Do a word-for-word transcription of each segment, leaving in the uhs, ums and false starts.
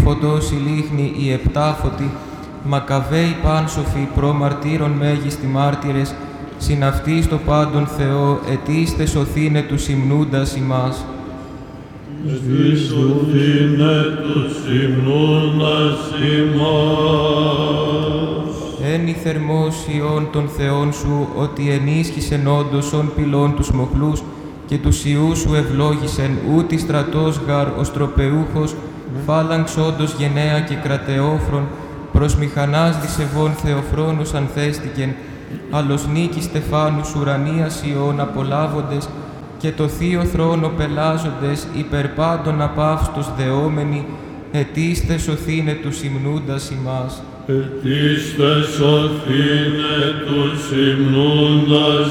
φωτός η λίχνη οι επτάφωτοι, Μακαβαίοι πάνσοφοι προμαρτύρων μέγιστοι μάρτυρες, συναυτοί το πάντων Θεό, ετήστε σωθήνε τους υμνούντας ημάς. Εσβησωθήνε τους υμνούντας ημάς. Εν η θερμός Υιών των Θεών σου, ότι ενίσχυσεν όντως ον πυλών τους μοχλούς, και τους Υιούς σου ευλόγησεν, ούτι στρατός γαρ οστροπεούχος, φάλαγξ όντως γενναία και κρατεόφρον, προς μηχανάς δισεβών Θεοφρόνους ανθέστηκεν, άλλος νίκη στεφάνους ουρανίας Υιών απολάβοντες, και το θείο θρόνο πελάζοντες, υπερπάντων απαύστος δεόμενοι, ετήστε σωθήνε τους υμνούντας ημάς. Ετήστε σωθήνε τους υμνούντας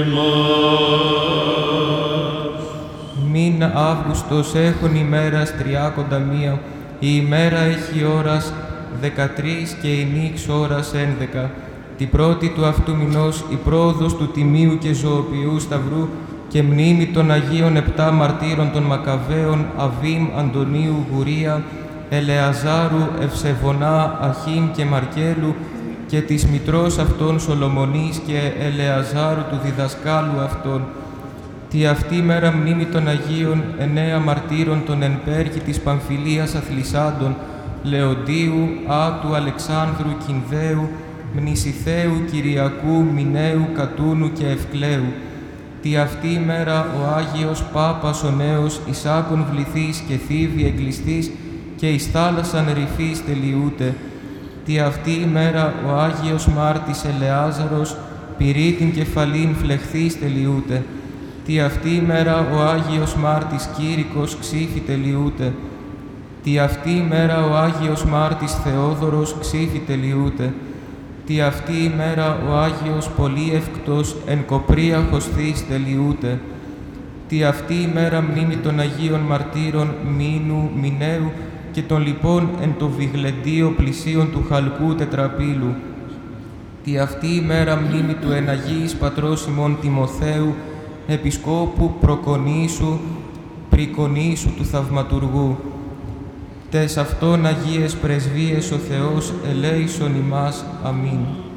ημάς. Μην Αύγουστος έχων ημέρας τριάκοντα μία, η ημέρα έχει ώρας δεκατρείς και η νύξ ώρας ένδεκα. Τη πρώτη του αυτού μηνός η πρόοδος του Τιμίου και Ζωοποιού Σταυρού και μνήμη των Αγίων επτά μαρτύρων των Μακαβαίων Αβίμ, Αντωνίου, Γουρία, Ελεαζάρου, Ευσεβονά, Αχίμ και Μαρκέλου και της μητρός αυτών Σολομονής και Ελεαζάρου του διδασκάλου αυτών. Τη αυτή μέρα μνήμη των Αγίων εννέα μαρτύρων των εν πέρκη της Παμφιλίας αθλισάντων, Λεοντίου, Άτου, Αλεξάνδρου, Κινδαίου, Μνησιθαίου, Κυριακού, Μιναίου, Κατούνου και Ευκλαίου. Τη αυτή μέρα ο Άγιος Πάπας ο Νέος, Ισάκων βληθής και θύβη εγκλειστής και εις θάλασσαν ρηφής τελειούται. Τη αυτή ημέρα ο Άγιος Μάρτης Ελεάζαρος, πυρή την κεφαλήν φλεχθής τελειούται. Τη αυτή ημέρα ο Άγιος Μάρτης Κήρυκος ξύφη τελειούται. Τη αυτή ημέρα ο Άγιος Μάρτης Θεόδωρος ξύφη τελειούται. Τη αυτή ημέρα ο Άγιος Πολύευκτος εν κοπρία χωστής τελειούται. Τη αυτή ημέρα μνήμη των Αγίων Μαρτύρων Μήνου, Μιναίου και των λοιπών εν το βιγλεντίο πλησίον του χαλκού τετραπύλου. Τη αυτή ημέρα μνήμη του εν Αγίης Πατρός ημών Τιμοθέου, Επισκόπου Προκονήσου, Πρικονήσου του Θαυματουργού. Τες αυτών Αγίες Πρεσβείες ο Θεός ελέησον ημάς. Αμήν.